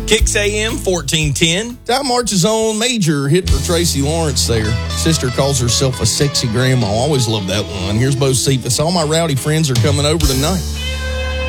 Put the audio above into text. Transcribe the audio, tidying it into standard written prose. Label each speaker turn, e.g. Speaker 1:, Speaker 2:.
Speaker 1: Kicks AM 1410.
Speaker 2: Time marches on. Major hit for Tracy Lawrence there. Sister calls herself a sexy grandma. Always love that one. Here's Bo Cephas. All my rowdy friends are coming over tonight.